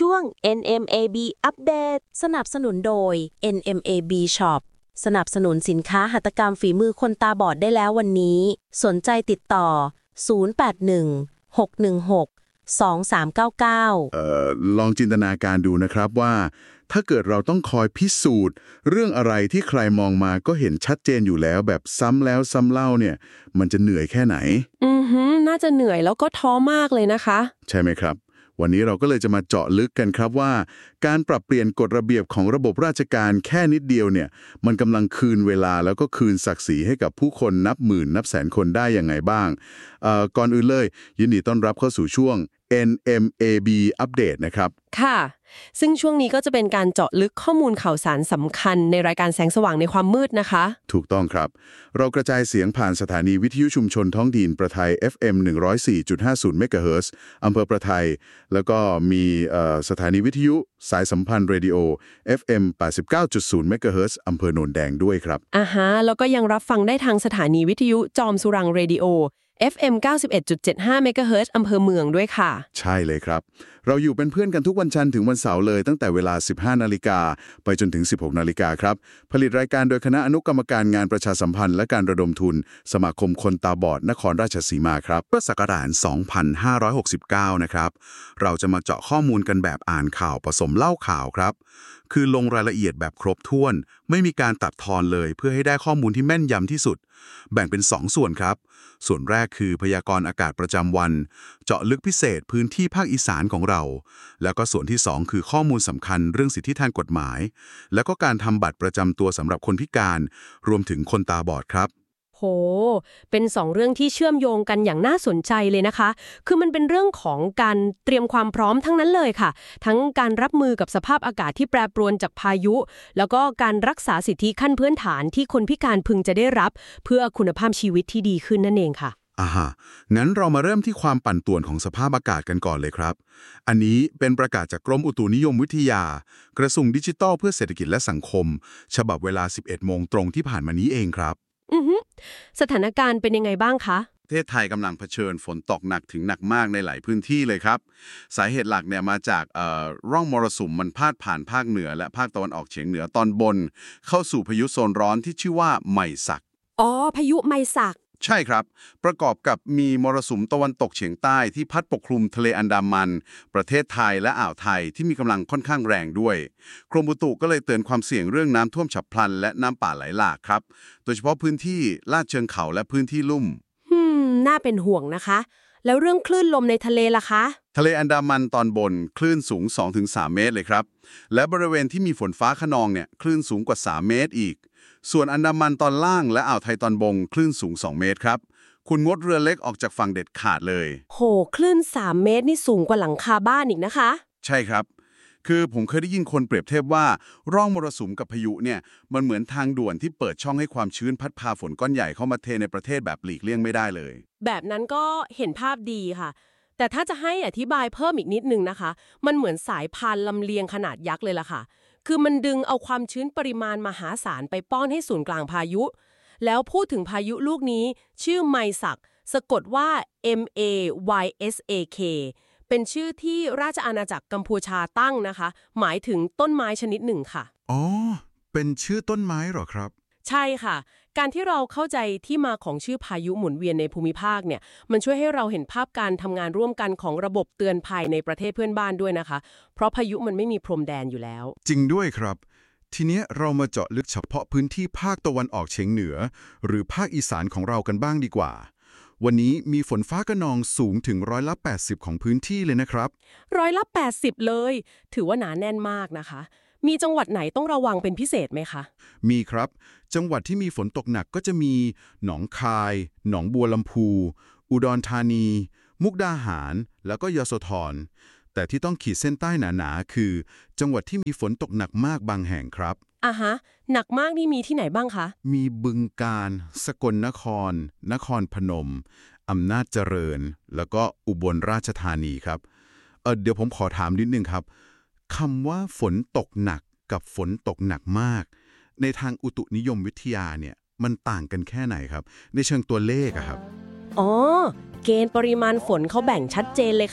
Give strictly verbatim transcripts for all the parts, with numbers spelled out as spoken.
ช่วง เอ็น เอ็ม เอ บี อัปเดตสนับสนุนโดย เอ็น เอ็ม เอ บี Shop สนับสนุนสินค้าหัตถกรรมฝีมือคนตาบอดได้แล้ววันนี้สนใจติดต่อศูนย์ แปด หนึ่ง หก หนึ่ง หก สอง สาม เก้า เก้าเอ่อลองจินตนาการดูนะครับว่าถ้าเกิดเราต้องคอยพิสูจน์เรื่องอะไรที่ใครมองมาก็เห็นชัดเจนอยู่แล้วแบบซ้ำแล้วซ้ำเล่าเนี่ยมันจะเหนื่อยแค่ไหนอือหือน่าจะเหนื่อยแล้วก็ท้อมากเลยนะคะใช่ไหมครับวันนี้เราก็เลยจะมาเจาะลึกกันครับว่าการปรับเปลี่ยนกฎระเบียบของระบบราชการแค่นิดเดียวเนี่ยมันกำลังคืนเวลาแล้วก็คืนศักดิ์ศรีให้กับผู้คนนับหมื่นนับแสนคนได้ยังไงบ้างเอ่อก่อนอื่นเลยยินดีต้อนรับเข้าสู่ช่วง เอ็น เอ็ม เอ บี อัปเดตนะครับค่ะซึ่งช่วงนี้ก็จะเป็นการเจาะลึกข้อมูลข่าวสารสำคัญในรายการแสงสว่างในความมืดนะคะถูกต้องครับเรากระจายเสียงผ่านสถานีวิทยุชุมชนท้องถิ่นประไทย เอฟ เอ็ม หนึ่งร้อยสี่จุดห้าศูนย์ เมกะเฮิรตซ์อำเภอประไทยแล้วก็มีสถานีวิทยุสายสัมพันธ์เรดิโอ เอฟ เอ็ม แปดสิบเก้าจุดศูนย์ เมกะเฮิรตซ์อำเภอโนนแดงด้วยครับอ่าฮะแล้วก็ยังรับฟังได้ทางสถานีวิทยุจอมสุรังเรดิโอ เอฟ เอ็ม เก้าสิบเอ็ดจุดเจ็ดห้า เมกะเฮิรตซ์อำเภอเมืองด้วยค่ะใช่เลยครับเราอยู่เป็นเพื่อนกันทุกวันจันทร์ถึงวันเสาร์เลยตั้งแต่เวลา สิบห้านาฬิกาไปจนถึง สิบหกนาฬิกาครับผลิตรายการโดยคณะอนุกรรมการงานประชาสัมพันธ์และการระดมทุนสมาคมคนตาบอดนครราชสีมาครับพุทธศักราช สองพันห้าร้อยหกสิบเก้า นะครับเราจะมาเจาะข้อมูลกันแบบอ่านข่าวผสมเล่าข่าวครับคือลงรายละเอียดแบบครบถ้วนไม่มีการตัดทอนเลยเพื่อให้ได้ข้อมูลที่แม่นยำที่สุดแบ่งเป็นสองส่วนครับส่วนแรกคือพยากรณ์อากาศประจำวันเจาะลึกพิเศษพื้นที่ภาคอีสานของเราแล้วก็ส่วนที่สองคือข้อมูลสำคัญเรื่องสิทธิทางกฎหมายแล้วก็การทำบัตรประจำตัวสำหรับคนพิการรวมถึงคนตาบอดครับโหเป็นสองเรื่องที่เชื่อมโยงกันอย่างน่าสนใจเลยนะคะคือมันเป็นเรื่องของการเตรียมความพร้อมทั้งนั้นเลยค่ะทั้งการรับมือกับสภาพอากาศที่แปรปรวนจากพายุแล้วก็การรักษาสิทธิขั้นพื้นฐานที่คนพิการพึงจะได้รับเพื่อคุณภาพชีวิตที่ดีขึ้นนั่นเองค่ะอ่าฮะงั้นเรามาเริ่มที่ความปั่นป่วนของสภาพอากาศกันก่อนเลยครับอันนี้เป็นประกาศจากกรมอุตุนิยมวิทยากระทรวงดิจิทัลเพื่อเศรษฐกิจและสังคมฉบับเวลา สิบเอ็ดโมงตรงที่ผ่านมานี้เองครับอือฮึสถานการณ์เป็นยังไงบ้างคะประเทศไทยกำลังเผชิญฝนตกหนักถึงหนักมากในหลายพื้นที่เลยครับสาเหตุหลักเนี่ยมาจากเอ่อร่องมรสุมมันพาดผ่านภาคเหนือและภาคตะวันออกเฉียงเหนือตอนบนเข้าสู่พายุโซนร้อนที่ชื่อว่าไมซักอ๋อพายุไมซักใช่ครับประกอบกับมีมรสุมตะวันตกเฉียงใต้ที่พัดปกคลุมทะเลอันดามันประเทศไทยและอ่าวไทยที่มีกำลังค่อนข้างแรงด้วยกรมอุตุก็เลยเตือนความเสี่ยงเรื่องน้ำท่วมฉับพลันและน้ำป่าไหลหลากครับโดยเฉพาะพื้นที่ลาดเชิงเขาและพื้นที่ลุ่มอืมน่าเป็นห่วงนะคะแล้วเรื่องคลื่นลมในทะเลล่ะคะทะเลอันดามันตอนบนคลื่นสูง สองถึงสาม เมตรเลยครับและบริเวณที่มีฝนฟ้าคะนองเนี่ยคลื่นสูงกว่าสามเมตรอีกส่วนอันดามันตอนล่างและอ่าวไทยตอนบนคลื่นสูงสองเมตรครับคุณงดเรือเล็กออกจากฝั่งเด็ดขาดเลยโหคลื่นสามเมตรนี่สูงกว่าหลังคาบ้านอีกนะคะใช่ครับคือผมเคยได้ยินคนเปรียบเทียบว่าร่องมรสุมกับพายุเนี่ยมันเหมือนทางด่วนที่เปิดช่องให้ความชื้นพัดพาฝนก้อนใหญ่เข้ามาเทในประเทศแบบหลีกเลี่ยงไม่ได้เลยแบบนั้นก็เห็นภาพดีค่ะแต่ถ้าจะให้อธิบายเพิ่มอีกนิดนึงนะคะมันเหมือนสายพานลำเลียงขนาดยักษ์เลยล่ะค่ะคือมันดึงเอาความชื้นปริมาณมหาศาลไปป้อนให้ศูนย์กลางพายุแล้วพูดถึงพายุลูกนี้ชื่อไมซักสะกดว่า เอ็ม เอ วาย เอส เอ เค เป็นชื่อที่ราชอาณาจักรกัมพูชาตั้งนะคะหมายถึงต้นไม้ชนิดหนึ่งค่ะอ๋อเป็นชื่อต้นไม้เหรอครับใช่ค่ะการที่เราเข้าใจที่มาของชื่อพายุหมุนเวียนในภูมิภาคเนี่ยมันช่วยให้เราเห็นภาพการทำงานร่วมกันของระบบเตือนภัยในประเทศเพื่อนบ้านด้วยนะคะเพราะพายุมันไม่มีพรมแดนอยู่แล้วจริงด้วยครับทีนี้เรามาเจาะลึกเฉพาะพื้นที่ภาคตะวันออกเฉียงเหนือหรือภาคอีสานของเรากันบ้างดีกว่าวันนี้มีฝนฟ้าคะนองสูงถึงร้อยละแปดสิบของพื้นที่เลยนะครับร้อยละแปดสิบเลยถือว่าหนาแน่นมากนะคะมีจังหวัดไหนต้องระวังเป็นพิเศษไหมคะมีครับจังหวัดที่มีฝนตกหนักก็จะมีหนองคายหนองบัวลำพูอุดรธานีมุกดาหารแล้วก็ยโสธรแต่ที่ต้องขีดเส้นใต้หนาๆคือจังหวัดที่มีฝนตกหนักมากบางแห่งครับอ่ะฮะหนักมากนี่มีที่ไหนบ้างคะมีบึงกาฬสกลนครนครพนมอำนาจเจริญแล้วก็อุบลราชธานีครับเออเดี๋ยวผมขอถามนิดนึงครับคำว่าฝนตกหนักกับฝนตกหนักมากในทางอุตุนิยมวิทยาเนี่ยมันต่างกันแค่ไหนครับในเชิงตัวเลขอะครับอ๋อเกณฑ์ปริมาณฝนเขาแบ่งชัดเจนเลยค่ะ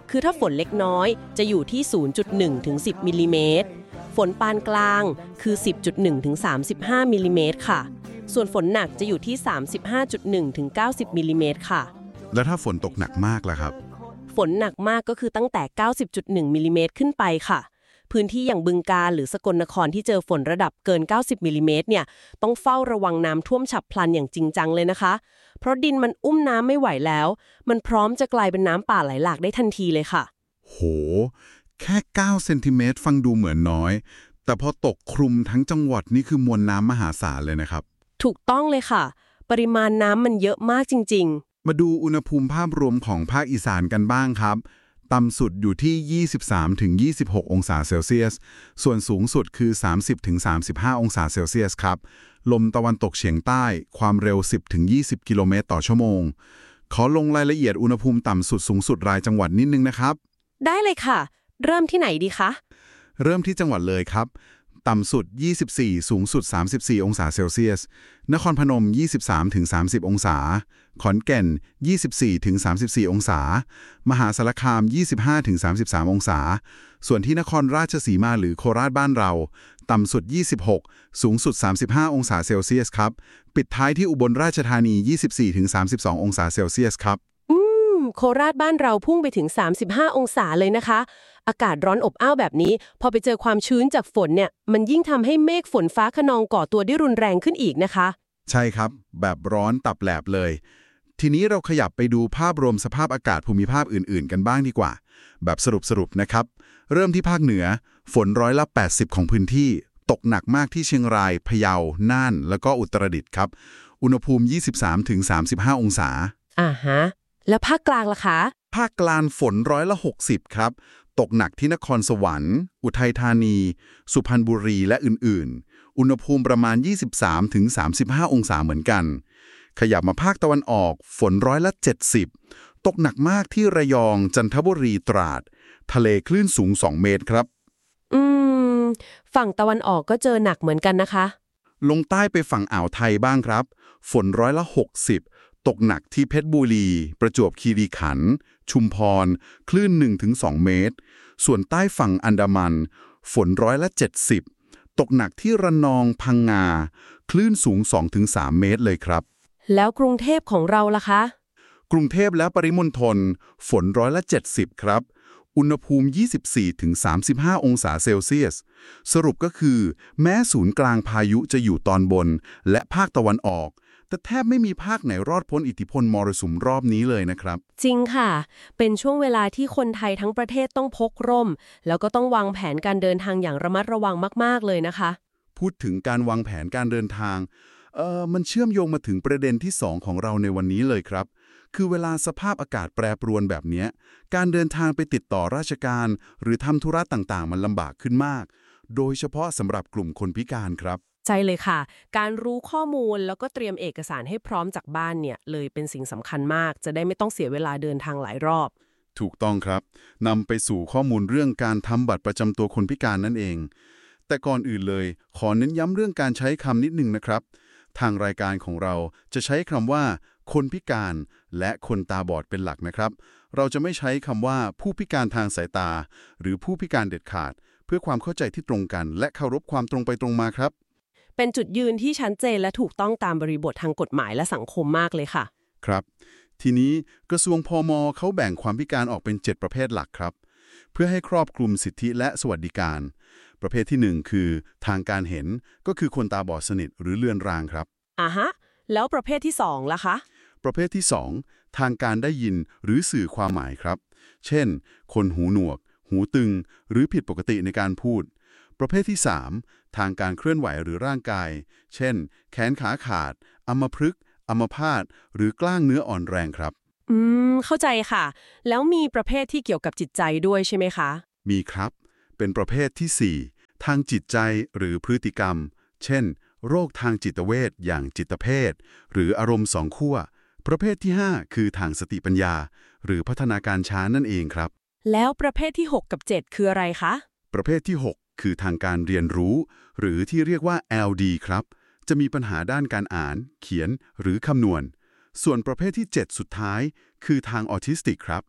คือถ้าฝนเล็กน้อยจะอยู่ที่ ศูนย์จุดหนึ่ง ถึง สิบ มิลลิเมตรฝนปานกลางคือ สิบจุดหนึ่ง ถึง สามสิบห้า มิลลิเมตรค่ะส่วนฝนหนักจะอยู่ที่ สามสิบห้าจุดหนึ่ง ถึง เก้าสิบ มิลลิเมตรค่ะแล้วถ้าฝนตกหนักมากล่ะครับฝนหนักมากก็คือตั้งแต่ เก้าสิบจุดหนึ่ง มิลลิเมตรขึ้นไปค่ะพื้นที่อย่างบึงกาฬหรือสกลนครที่เจอฝนระดับเกิน เก้าสิบ มิลลิเมตรเนี่ยต้องเฝ้าระวังน้ำท่วมฉับพลันอย่างจริงจังเลยนะคะเพราะดินมันอุ้มน้ำไม่ไหวแล้วมันพร้อมจะกลายเป็นน้ำป่าไหลหลากได้ทันทีเลยค่ะโหแค่เก้าเซนติเมตรฟังดูเหมือนน้อยแต่พอตกคลุมทั้งจังหวัดนี่คือมวลน้ำมหาศาลเลยนะครับถูกต้องเลยค่ะปริมาณน้ำมันเยอะมากจริงๆมาดูอุณหภูมิภาพรวมของภาคอีสานกันบ้างครับต่ำสุดอยู่ที่ ยี่สิบสามถึงยี่สิบหก องศาเซลเซียสส่วนสูงสุดคือ สามสิบถึงสามสิบห้า องศาเซลเซียสครับลมตะวันตกเฉียงใต้ความเร็ว สิบถึงยี่สิบ กิโลเมตรต่อชั่วโมงขอลงรายละเอียดอุณหภูมิต่ำสุดสูงสุดรายจังหวัดนิดนึงนะครับได้เลยค่ะเริ่มที่ไหนดีคะเริ่มที่จังหวัดเลยครับต่ำสุดยี่สิบสี่สูงสุดสามสิบสี่องศาเซลเซียสนครพนมยี่สิบสามถึงสามสิบองศาขอนแก่นยี่สิบสี่ถึงสามสิบสี่องศามหาสารคามยี่สิบห้าถึงสามสิบสามองศาส่วนที่นครราชสีมาหรือโคราชบ้านเราต่ำสุดยี่สิบหกสูงสุดสามสิบห้าองศาเซลเซียสครับปิดท้ายที่อุบลราชธานียี่สิบสี่ถึงสามสิบสององศาเซลเซียสครับอืมโคราชบ้านเราพุ่งไปถึงสามสิบห้าองศาเลยนะคะอากาศร้อนอบอ้าวแบบนี้พอไปเจอความชื้นจากฝนเนี่ยมันยิ่งทำให้เมฆฝนฟ้าคะนองก่อตัวได้รุนแรงขึ้นอีกนะคะใช่ครับแบบร้อนตับแหลบเลยทีนี้เราขยับไปดูภาพรวมสภาพอากาศภูมิภาคอื่นๆกันบ้างดีกว่าแบบสรุปๆนะครับเริ่มที่ภาคเหนือฝนร้อยละแปดสิบของพื้นที่ตกหนักมากที่เชียงรายพะเยาน่านแล้วก็อุตรดิตถ์ครับอุณหภูมิ ยี่สิบสามถึงสามสิบห้า องศาอ่าฮะแล้วภาคกลางล่ะคะภาคกลางฝนร้อยละหกสิบครับตกหนักที่นครสวรรค์อุทัยธานีสุพรรณบุรีและอื่นๆอุณหภูมิประมาณ ยี่สิบสามถึงสามสิบห้า องศาเหมือนกันขยับมาภาคตะวันออกฝนร้อยละเจ็ดสิบตกหนักมากที่ระยองจันทบุรีตราดทะเลคลื่นสูงสองเมตรครับอืมฝั่งตะวันออกก็เจอหนักเหมือนกันนะคะลงใต้ไปฝั่งอ่าวไทยบ้างครับฝนร้อยละหกสิบตกหนักที่เพชรบุรีประจวบคีรีขันธ์ชุมพรคลื่น หนึ่งถึงสอง เมตรส่วนใต้ฝั่งอันดามันฝนร้อยละเจ็ดสิบตกหนักที่ระนองพังงาคลื่นสูง สองถึงสาม เมตรเลยครับแล้วกรุงเทพของเราล่ะคะกรุงเทพและปริมณฑลฝนร้อยละเจ็ดสิบครับอุณหภูมิ ยี่สิบสี่ถึงสามสิบห้า องศาเซลเซียสสรุปก็คือแม้ศูนย์กลางพายุจะอยู่ตอนบนและภาคตะวันออกแต่แทบไม่มีภาคไหนรอดพ้นอิทธิพลมรสุมรอบนี้เลยนะครับจริงค่ะเป็นช่วงเวลาที่คนไทยทั้งประเทศต้องพกร่มแล้วก็ต้องวางแผนการเดินทางอย่างระมัดระวังมากๆเลยนะคะพูดถึงการวางแผนการเดินทางเอ่อมันเชื่อมโยงมาถึงประเด็นที่สองของเราในวันนี้เลยครับคือเวลาสภาพอากาศแปรปรวนแบบนี้การเดินทางไปติดต่อราชการหรือทำธุระต่างๆมันลำบากขึ้นมากโดยเฉพาะสำหรับกลุ่มคนพิการครับใช่เลยค่ะการรู้ข้อมูลแล้วก็เตรียมเอกสารให้พร้อมจากบ้านเนี่ยเลยเป็นสิ่งสำคัญมากจะได้ไม่ต้องเสียเวลาเดินทางหลายรอบถูกต้องครับนำไปสู่ข้อมูลเรื่องการทำบัตรประจำตัวคนพิการนั่นเองแต่ก่อนอื่นเลยขอเน้นย้ำเรื่องการใช้คำนิดนึงนะครับทางรายการของเราจะใช้คำว่าคนพิการและคนตาบอดเป็นหลักนะครับเราจะไม่ใช้คำว่าผู้พิการทางสายตาหรือผู้พิการเด็ดขาดเพื่อความเข้าใจที่ตรงกันและเคารพความตรงไปตรงมาครับเป็นจุดยืนที่ชัดเจนและถูกต้องตามบริบททางกฎหมายและสังคมมากเลยค่ะครับทีนี้กระทรวงพม.เขาแบ่งความพิการออกเป็นเจ็ดประเภทหลักครับเพื่อให้ครอบคลุมสิทธิและสวัสดิการประเภทที่หนึ่งคือทางการเห็นก็คือคนตาบอดสนิทหรือเลือนรางครับอ่าฮะแล้วประเภทที่สองล่ะคะประเภทที่สองทางการได้ยินหรือสื่อความหมายครับเช่นคนหูหนวกหูตึงหรือผิดปกติในการพูดประเภทที่สามทางการเคลื่อนไหวหรือร่างกายเช่นแขนขาขาดอัมพฤกษ์อัมพาตหรือกล้างเนื้ออ่อนแรงครับอืมเข้าใจค่ะแล้วมีประเภทที่เกี่ยวกับจิตใจด้วยใช่ไหมคะมีครับเป็นประเภทที่สี่ทางจิตใจหรือพฤติกรรมเช่นโรคทางจิตเวชอย่างจิตเภทหรืออารมณ์สองขั้วประเภทที่ห้าคือทางสติปัญญาหรือพัฒนาการช้านั่นเองครับแล้วประเภทที่หกกับเจ็ดคืออะไรคะประเภทที่หกคือทางการเรียนรู้หรือที่เรียกว่า แอล ดี ครับจะมีปัญหาด้านการอ่านเขียนหรือคำนวณส่วนประเภทที่เจ็ดสุดท้ายคือทางออทิสติกครับ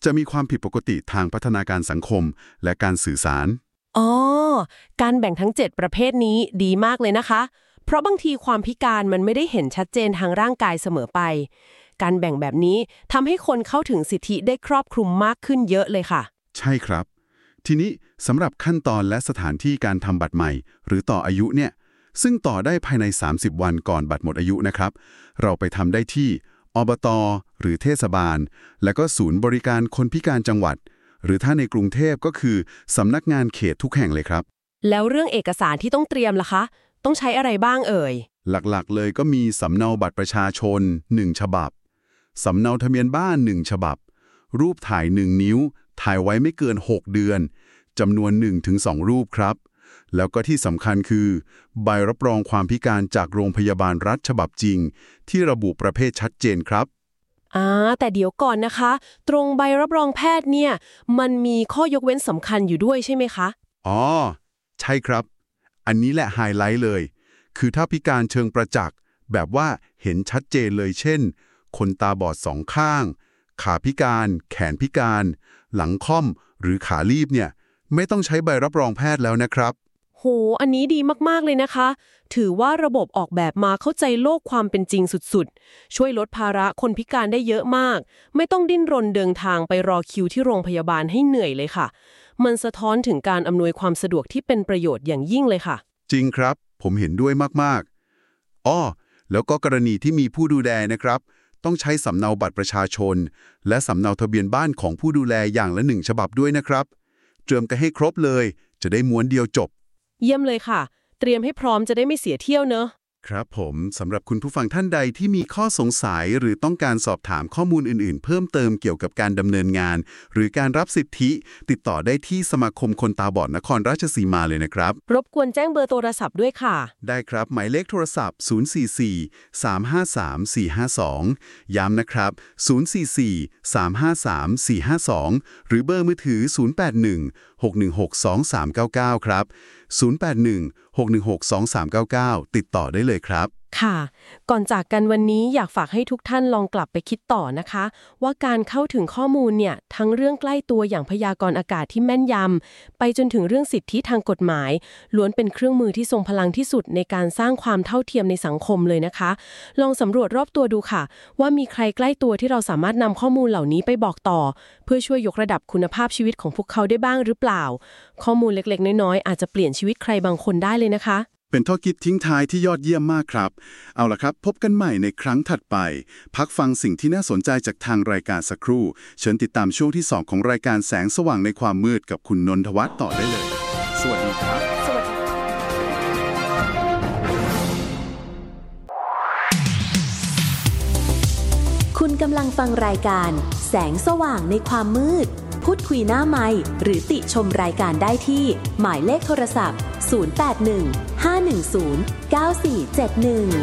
จะมีความผิดปกติทางพัฒนาการสังคมและการสื่อสารอ๋อ การแบ่งทั้งเจ็ดประเภทนี้ดีมากเลยนะคะ เพราะบางทีความพิการมันไม่ได้เห็นชัดเจนทางร่างกายเสมอไป การแบ่งแบบนี้ทำให้คนเข้าถึงสิทธิได้ครอบคลุมมากขึ้นเยอะเลยค่ะใช่ครับ ทีนี้สำหรับขั้นตอนและสถานที่การทำบัตรใหม่หรือต่ออายุเนี่ยซึ่งต่อได้ภายในสามสิบวันก่อนบัตรหมดอายุนะครับเราไปทำได้ที่อบต.หรือเทศบาลและก็ศูนย์บริการคนพิการจังหวัดหรือถ้าในกรุงเทพก็คือสำนักงานเขตทุกแห่งเลยครับแล้วเรื่องเอกสารที่ต้องเตรียมล่ะคะต้องใช้อะไรบ้างเอ่ยหลักๆเลยก็มีสำเนาบัตรประชาชนหนึ่งฉบับสำเนาทะเบียนบ้านหนึ่งฉบับรูปถ่ายหนึ่งนิ้วถ่ายไว้ไม่เกินหกเดือนจำนวน หนึ่งถึงสอง รูปครับแล้วก็ที่สำคัญคือใบรับรองความพิการจากโรงพยาบาลรัฐฉบับจริงที่ระบุประเภทชัดเจนครับอ่าแต่เดี๋ยวก่อนนะคะ ตรงใบรับรองแพทย์เนี่ยมันมีข้อยกเว้นสำคัญอยู่ด้วยใช่ไหมคะอ๋อใช่ครับอันนี้แหละไฮไลท์เลยคือถ้าพิการเชิงประจักษ์แบบว่าเห็นชัดเจนเลยเช่นคนตาบอดสองข้างขาพิการแขนพิการหลังค่อมหรือขาลีบเนี่ยไม่ต้องใช้ใบรับรองแพทย์แล้วนะครับโหอันนี้ดีมากๆเลยนะคะถือว่าระบบออกแบบมาเข้าใจโลกความเป็นจริงสุดๆช่วยลดภาระคนพิการได้เยอะมากไม่ต้องดิ้นรนเดินทางไปรอคิวที่โรงพยาบาลให้เหนื่อยเลยค่ะมันสะท้อนถึงการอำนวยความสะดวกที่เป็นประโยชน์อย่างยิ่งเลยค่ะจริงครับผมเห็นด้วยมากๆอ้อแล้วก็กรณีที่มีผู้ดูแลนะครับต้องใช้สำเนาบัตรประชาชนและสำเนาทะเบียนบ้านของผู้ดูแลอย่างละหนึ่งฉบับด้วยนะครับเตรียมกันให้ครบเลยจะได้ม้วนเดียวจบเยี่ยมเลยค่ะเตรียมให้พร้อมจะได้ไม่เสียเที่ยวเนอะครับผมสำหรับคุณผู้ฟังท่านใดที่มีข้อสงสัยหรือต้องการสอบถามข้อมูลอื่นๆเพิ่มเติมเกี่ยวกับการดำเนินงานหรือการรับสิทธิติดต่อได้ที่สมาคมคนตาบอดนครราชสีมาเลยนะครับรบกวนแจ้งเบอร์โทรศัพท์ด้วยค่ะได้ครับหมายเลขโทรศัพท์ศูนย์ สี่ สี่ สาม ห้า สาม สี่ ห้า สองย้ำนะครับศูนย์ สี่ สี่ สาม ห้า สาม สี่ ห้า สองหรือเบอร์มือถือศูนย์ แปด หนึ่ง หก หนึ่ง หก สอง สาม เก้า เก้าครับศูนย์ แปด หนึ่ง หก หนึ่ง หก สอง สาม เก้า เก้าติดต่อได้เลยครับค่ะก่อนจากกันวันนี้อยากฝากให้ทุกท่านลองกลับไปคิดต่อนะคะว่าการเข้าถึงข้อมูลเนี่ยทั้งเรื่องใกล้ตัวอย่างพยากรณ์อากาศที่แม่นยำไปจนถึงเรื่องสิทธิทางกฎหมายล้วนเป็นเครื่องมือที่ทรงพลังที่สุดในการสร้างความเท่าเทียมในสังคมเลยนะคะลองสำรวจรอบตัวดูค่ะว่ามีใครใกล้ตัวที่เราสามารถนำข้อมูลเหล่านี้ไปบอกต่อเพื่อช่วยยกระดับคุณภาพชีวิตของพวกเขาได้บ้างหรือเปล่าข้อมูลเล็กๆน้อยๆอาจจะเปลี่ยนชีวิตใครบางคนได้เลยนะคะเป็นข้อคิดทิ้งท้ายที่ยอดเยี่ยมมากครับเอาล่ะครับพบกันใหม่ในครั้งถัดไปพักฟังสิ่งที่น่าสนใจจากทางรายการสักครู่เชิญติดตามช่วงที่สองของรายการแสงสว่างในความมืดกับคุณนนทวัฒน์ต่อได้เลยสวัสดีครับสวัสดีคุณกำลังฟังรายการแสงสว่างในความมืดพูดคุยหน้าไมค์หรือติชมรายการได้ที่หมายเลขโทรศัพท์ศูนย์ แปด หนึ่ง ห้า หนึ่ง ศูนย์ เก้า สี่ เจ็ด หนึ่ง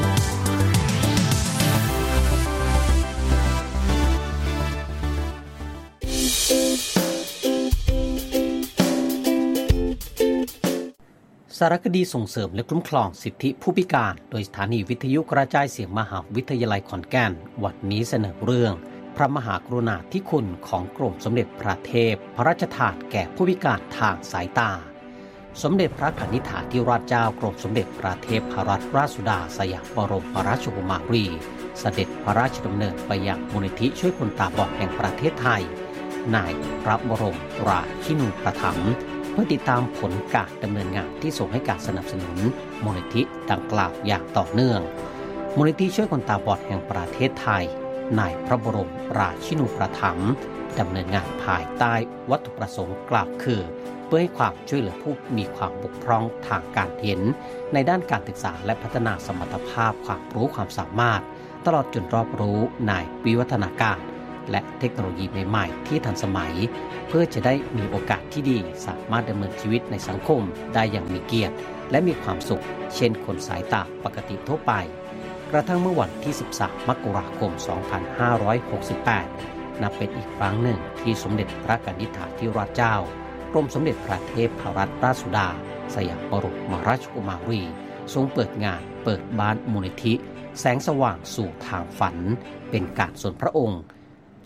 สารคดีส่งเสริมและคุ้มครองสิทธิผู้พิการโดยสถานีวิทยุกระจายเสียงมหาวิทยาลัยขอนแก่นวันนี้เสนอเรื่องพระมหากรุณาธิคุณของกรมสมเด็จพระเทพพระราชทานแก่ผู้พิการทางสายตาสมเด็จพระกนิษฐาธิราชเจ้ากรมสมเด็จพระเทพรัตนราชสุดาสยามบรมราชกุมารีเสด็จพระราชดำเนินไปยังมูลนิธิช่วยคนตาบอดแห่งประเทศไทยในพระบรมราชินูปถัมภ์เพื่อติดตามผลการดำเนินงานที่ส่งให้การสนับสนุนมูลนิธิดังกล่าวอย่างต่อเนื่องมูลนิธิช่วยคนตาบอดแห่งประเทศไทยในพระบรมราชินูปถัมภ์ดำเนินงานภายใต้วัตถุประสงค์กล่าวคือเพื่อให้ความช่วยเหลือผู้มีความบกพร่องทางการเห็นในด้านการศึกษาและพัฒนาสมรรถภาพความรู้ความสามารถตลอดจนรอบรู้ในวิวัฒนาการและเทคโนโลยีใหม่ๆที่ทันสมัยเพื่อจะได้มีโอกาสที่ดีสามารถดำเนินชีวิตในสังคมได้อย่างมีเกียรติและมีความสุขเช่นคนสายตาปกติทั่วไปกระทั่งเมื่อวันที่สิบสามมกราคมสองพันห้าร้อยหกสิบแปดนับเป็นอีกครั้งหนึ่งที่สมเด็จพระกนิษฐาธิราชเจ้ากรมสมเด็จพระเทพรัตนราชสุดาสยามบรมราชกุมารีทรงเปิดงานเปิดบ้านมูลนิธิแสงสว่างสู่ทางฝันเป็นการส่วนพระองค์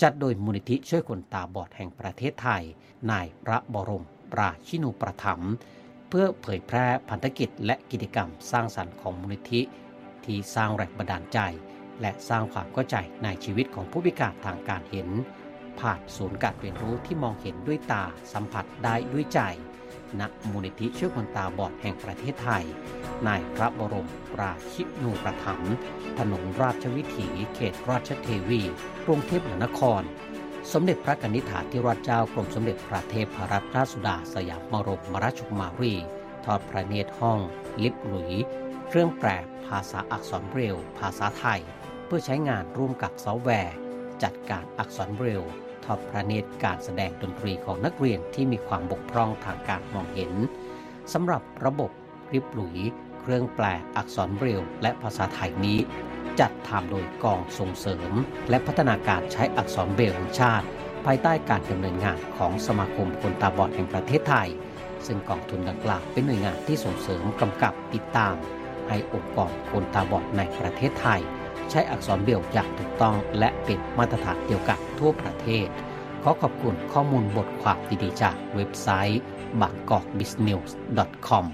จัดโดยมูลนิธิช่วยคนตาบอดแห่งประเทศไทยนายพระบรมราชินูปถัมภ์เพื่อเผยแพร่พันธกิจและกิจกรรมสร้างสรรค์ของมูลนิธิที่สร้างแรงบันดาลใจและสร้างความเข้าใจในชีวิตของผู้พิการทางการเห็นผ่านศูนย์การเรียนรู้ที่มองเห็นด้วยตาสัมผัสได้ด้วยใจณมูลนิธิช่วยคนตาบอดแห่งประเทศไทยนายพระบรมราชินูปถัมภ์ถนนราชวิถีเขตราชเทวีกรุงเทพมหานครสมเด็จพระกนิษฐาธิราชเจ้ากรมสมเด็จพระเทพรัตนราชสุดาสยามบรมราชกุมารีทอดพระเนตรห้องลิปหลุยเครื่องแปลภาษาอักษรเบรลล์ภาษาไทยเพื่อใช้งานร่วมกับซอฟต์แวร์จัดการอักษรเบรลล์ทอดพระเนตรการแสดงดนตรีของนักเรียนที่มีความบกพร่องทางการมองเห็นสำหรับระบบลิปหลุยเครื่องแปลอักษรเบรลล์และภาษาไทยนี้จัดทำโดยกองส่งเสริมและพัฒนาการใช้อักษรเบรลล์แห่งชาติภายใต้การดำเนินงานของสมาคมคนตาบอดแห่งประเทศไทยซึ่งกองทุนดังกล่าวเป็นหน่วยงานที่ส่งเสริมกำกับติดตามให้องค์กรคนตาบอดในประเทศไทยใช้อักษรเบรลล์อย่างถูกต้องและเป็นมาตรฐานเดียวกันทั่วประเทศขอขอบคุณข้อมูลบทความดีๆจากเว็บไซต์ บางกอกบิสนิวส์ ดอท คอม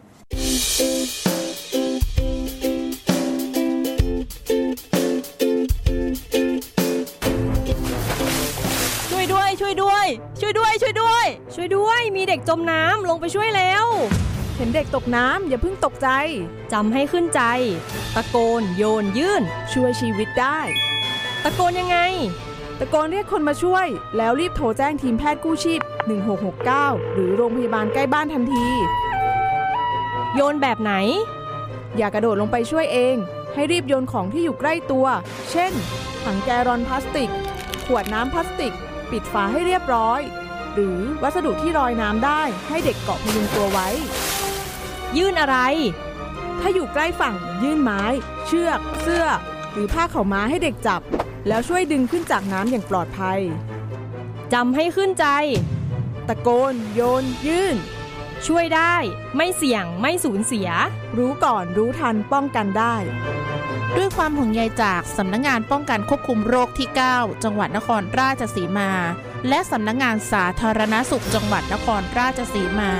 ช่วยด้วยช่วยด้วยช่วยด้วยช่วยด้วยช่วยด้วยมีเด็กจมน้ำลงไปช่วยแล้วเห็นเด็กตกน้ำอย่าเพิ่งตกใจจำให้ขึ้นใจตะโกนโยนยื่นช่วยชีวิตได้ตะโกนยังไงตะโกนเรียกคนมาช่วยแล้วรีบโทรแจ้งทีมแพทย์กู้ชีพหนึ่งหกหกเก้าหรือโรงพยาบาลใกล้บ้านทันทีโยนแบบไหนอย่ากระโดดลงไปช่วยเองให้รีบโยนของที่อยู่ใกล้ตัวเช่นถังแกลลอนพลาสติกขวดน้ำพลาสติกปิดฝาให้เรียบร้อยหรือวัสดุที่ลอยน้ำได้ให้เด็กเกาะพยุงตัวไว้ยื่นอะไรถ้าอยู่ใกล้ฝั่งยื่นไม้เชือกเสื้อหรือผ้าขาวม้าให้เด็กจับแล้วช่วยดึงขึ้นจากน้ำอย่างปลอดภัยจำให้ขึ้นใจตะโกนโยนยื่นช่วยได้ไม่เสี่ยงไม่สูญเสียรู้ก่อนรู้ทันป้องกันได้ด้วยความห่วงใยจากสำนักงานป้องกันควบคุมโรคที่เก้าจังหวัดนครราชสีมาและสำนักงานสาธารณสุขจังหวัดนครราชสีมา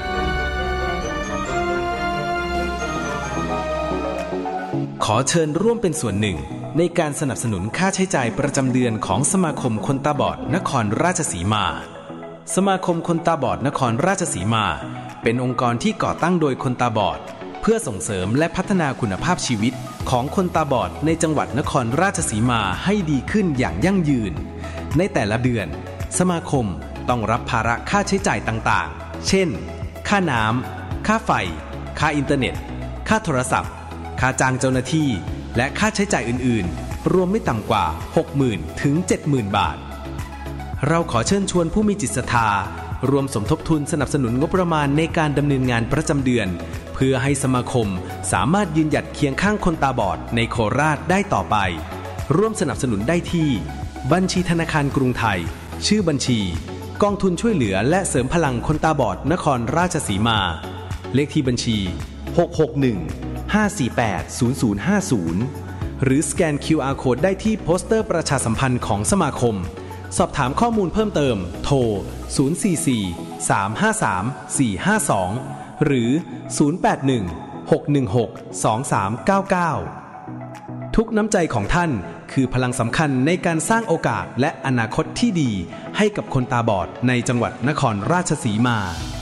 ขอเชิญร่วมเป็นส่วนหนึ่งในการสนับสนุนค่าใช้จ่ายประจำเดือนของสมาคมคนตาบอดนครราชสีมาสมาคมคนตาบอดนครราชสีมาเป็นองค์กรที่ก่อตั้งโดยคนตาบอดเพื่อส่งเสริมและพัฒนาคุณภาพชีวิตของคนตาบอดในจังหวัดนครราชสีมาให้ดีขึ้นอย่างยั่งยืนในแต่ละเดือนสมาคมต้องรับภาระค่าใช้จ่ายต่างๆเช่นค่าน้ำค่าไฟค่าอินเทอร์เน็ตค่าโทรศัพท์ค่าจ้างเจ้าหน้าที่และค่าใช้จ่ายอื่นๆรวมไม่ต่ำกว่า หกหมื่น ถึง เจ็ดหมื่น บาทเราขอเชิญชวนผู้มีจิตศรัทธารวมสมทบทุนสนับสนุนงบประมาณในการดำเนินงานประจำเดือนเพื่อให้สมาคมสามารถยืนหยัดเคียงข้างคนตาบอดในโคราชได้ต่อไปร่วมสนับสนุนได้ที่บัญชีธนาคารกรุงไทยชื่อบัญชีกองทุนช่วยเหลือและเสริมพลังคนตาบอดนครราชสีมาเลขที่บัญชีหก หก หนึ่ง ห้า สี่ แปด ศูนย์ ศูนย์ ห้า ศูนย์หรือสแกน คิว อาร์ Code ได้ที่โปสเตอร์ประชาสัมพันธ์ของสมาคมสอบถามข้อมูลเพิ่มเติมโทรศูนย์ สี่ สี่ สาม ห้า สาม สี่ ห้า สองหรือศูนย์ แปด หนึ่ง หก หนึ่ง หก สอง สาม เก้า เก้าทุกน้ำใจของท่านคือพลังสำคัญในการสร้างโอกาสและอนาคตที่ดีให้กับคนตาบอดในจังหวัดนครราชสีมา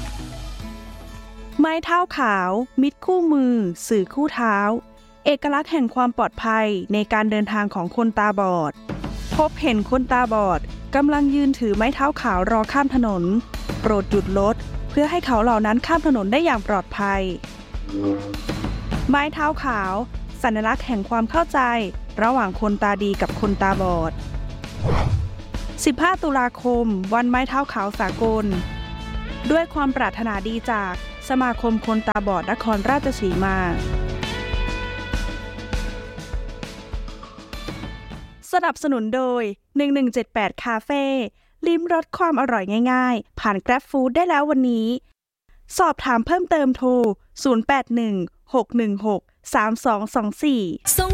ไม้เท้าขาวมิตรคู่มือสื่อคู่เท้าเอกลักษณ์แห่งความปลอดภัยในการเดินทางของคนตาบอดพบเห็นคนตาบอดกำลังยืนถือไม้เท้าขาวรอข้ามถนนโปรดหยุดรถเพื่อให้เขาเหล่านั้นข้ามถนนได้อย่างปลอดภัยไม้เท้าขาวสัญลักษณ์แห่งความเข้าใจระหว่างคนตาดีกับคนตาบอดสิบห้าตุลาคมวันไม้เท้าขาวสากลด้วยความปรารถนาดีจากสมาคมคนตาบอดนครราชสีมาสนับสนุนโดยหนึ่งหนึ่งเจ็ดแปดคาเฟ่ลิ้มรสความอร่อยง่ายๆผ่าน Grab Food ได้แล้ววันนี้สอบถามเพิ่มเติมโทรศูนย์ แปด หนึ่ง หก หนึ่ง หก สาม สอง สอง สี่